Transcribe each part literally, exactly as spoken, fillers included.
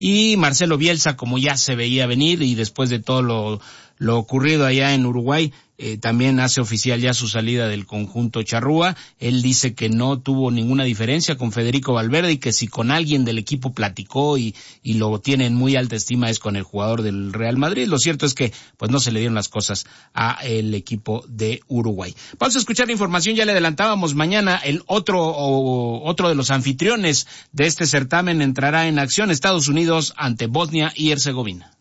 Y Marcelo Bielsa, como ya se veía venir y después de todo lo, lo ocurrido allá en Uruguay, eh, también hace oficial ya su salida del conjunto charrúa. Él dice que no tuvo ninguna diferencia con Federico Valverde y que si con alguien del equipo platicó y, y lo tiene en muy alta estima es con el jugador del Real Madrid. Lo cierto es que pues no se le dieron las cosas a el equipo de Uruguay. Vamos a escuchar la información, ya le adelantábamos, mañana el otro, o, otro de los anfitriones de este certamen entrará en acción, Estados Unidos ante Bosnia y Herzegovina.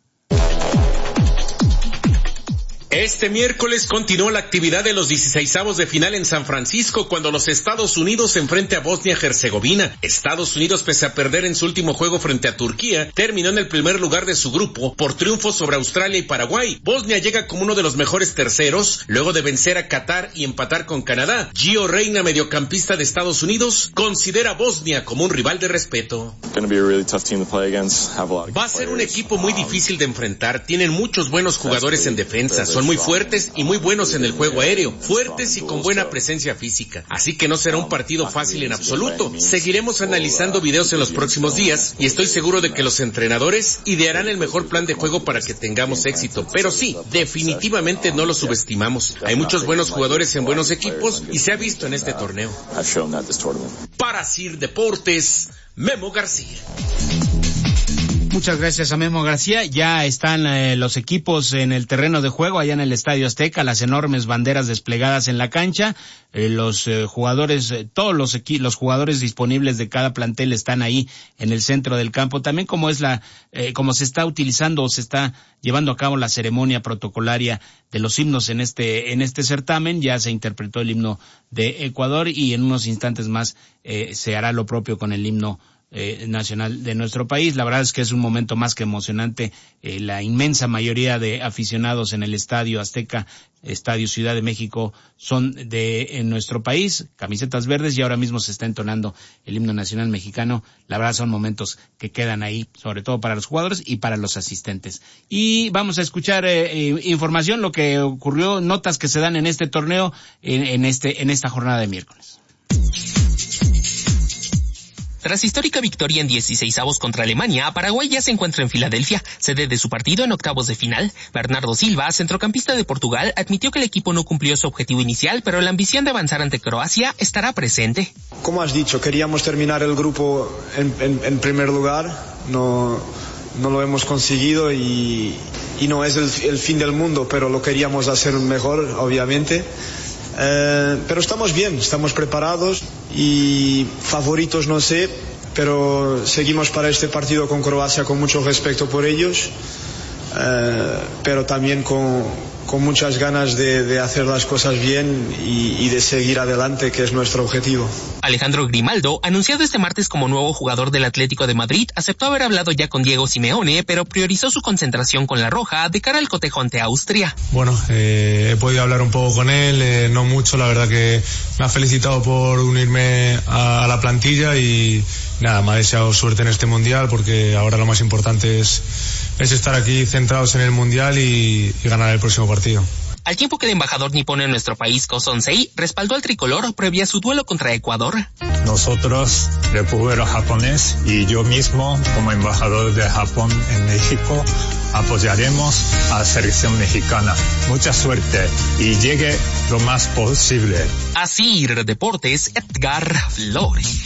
Este miércoles continuó la actividad de los dieciseisavos de final en San Francisco cuando los Estados Unidos se enfrenta a Bosnia-Herzegovina. Estados Unidos, pese a perder en su último juego frente a Turquía, terminó en el primer lugar de su grupo por triunfo sobre Australia y Paraguay. Bosnia llega como uno de los mejores terceros luego de vencer a Qatar y empatar con Canadá. Gio Reyna, mediocampista de Estados Unidos, considera a Bosnia como un rival de respeto. Va a ser un equipo muy difícil de enfrentar. Tienen muchos buenos jugadores en defensa. Son muy fuertes y muy buenos en el juego aéreo, fuertes y con buena presencia física, así que no será un partido fácil en absoluto. Seguiremos analizando videos en los próximos días y estoy seguro de que los entrenadores idearán el mejor plan de juego para que tengamos éxito, pero sí, definitivamente no lo subestimamos. Hay muchos buenos jugadores en buenos equipos y se ha visto en este torneo. Para Sir Deportes, Memo García. Muchas gracias a Memo García. Ya están eh, los equipos en el terreno de juego, allá en el Estadio Azteca, las enormes banderas desplegadas en la cancha. Eh, los eh, jugadores, eh, todos los equi- los jugadores disponibles de cada plantel están ahí en el centro del campo. También como es la, eh, como se está utilizando o se está llevando a cabo la ceremonia protocolaria de los himnos en este, en este certamen, ya se interpretó el himno de Ecuador y en unos instantes más eh, se hará lo propio con el himno Eh, nacional de nuestro país. La verdad es que es un momento más que emocionante. Eh, la inmensa mayoría de aficionados en el Estadio Azteca, Estadio Ciudad de México, son de en nuestro país, camisetas verdes, y ahora mismo se está entonando el himno nacional mexicano. La verdad son momentos que quedan ahí, sobre todo para los jugadores y para los asistentes. Y vamos a escuchar eh, eh, información, lo que ocurrió, notas que se dan en este torneo, en, en este, en esta jornada de miércoles. Tras histórica victoria en dieciseisavos contra Alemania, Paraguay ya se encuentra en Filadelfia, sede de su partido en octavos de final. Bernardo Silva, centrocampista de Portugal, admitió que el equipo no cumplió su objetivo inicial, pero la ambición de avanzar ante Croacia estará presente. Como has dicho, queríamos terminar el grupo en, en, en primer lugar, no, no lo hemos conseguido y, y no es el, el fin del mundo, pero lo queríamos hacer mejor, obviamente. Eh, pero estamos bien, estamos preparados y favoritos no sé, pero seguimos para este partido con Croacia con mucho respeto por ellos, eh, pero también con, con muchas ganas de, de hacer las cosas bien y, y de seguir adelante, que es nuestro objetivo. Alejandro Grimaldo, anunciado este martes como nuevo jugador del Atlético de Madrid, aceptó haber hablado ya con Diego Simeone, pero priorizó su concentración con la roja de cara al cotejo ante Austria. Bueno, eh, he podido hablar un poco con él, eh, no mucho, la verdad que me ha felicitado por unirme a, a la plantilla y nada, me ha deseado suerte en este mundial porque ahora lo más importante es, es estar aquí centrados en el mundial y, y ganar el próximo partido. Al tiempo que el embajador nipono en nuestro país, Ko Sonsei, respaldó al tricolor previa a su duelo contra Ecuador. Nosotros, el pueblo japonés y yo mismo, como embajador de Japón en México, apoyaremos a la selección mexicana. Mucha suerte y llegue lo más posible. Así, Deportes, Edgar Flores.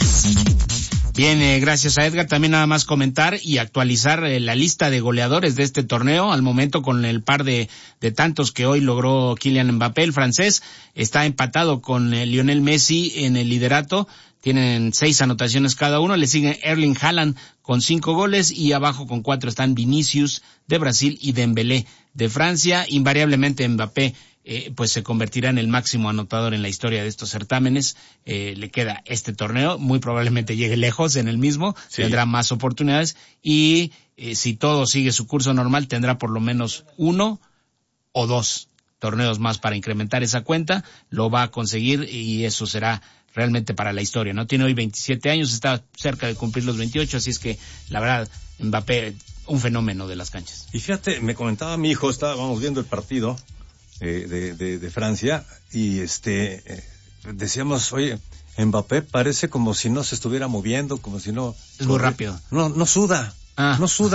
Bien, eh, gracias a Edgar. También nada más comentar y actualizar eh, la lista de goleadores de este torneo. Al momento, con el par de, de tantos que hoy logró Kylian Mbappé, el francés, está empatado con eh, Lionel Messi en el liderato. Tienen seis anotaciones cada uno. Le sigue Erling Haaland con cinco goles y abajo con cuatro están Vinicius de Brasil y Dembélé de Francia. Invariablemente Mbappé Eh, pues se convertirá en el máximo anotador en la historia de estos certámenes. Eh, le queda este torneo, muy probablemente llegue lejos en el mismo, sí. Tendrá más oportunidades y eh, si todo sigue su curso normal tendrá por lo menos uno o dos torneos más para incrementar esa cuenta. Lo va a conseguir y eso será realmente para la historia, ¿no? Tiene hoy veintisiete años, está cerca de cumplir los veintiocho, así es que la verdad Mbappé, un fenómeno de las canchas. Y fíjate, me comentaba mi hijo, estábamos viendo el partido Eh, de, de, de Francia y este eh, decíamos, oye, Mbappé parece como si no se estuviera moviendo, como si no... Es muy rápido. No, no suda, Ah. No suda.